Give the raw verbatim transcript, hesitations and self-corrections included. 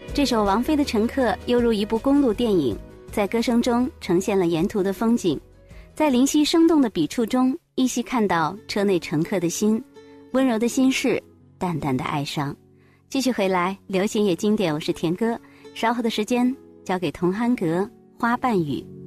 这首王菲的《乘客》犹如一部公路电影，在歌声中呈现了沿途的风景，在林夕生动的笔触中，依稀看到车内乘客的心，温柔的心事，淡淡的哀伤。继续回来，流行也经典，我是田哥。稍后的时间交给童安格《花瓣雨》。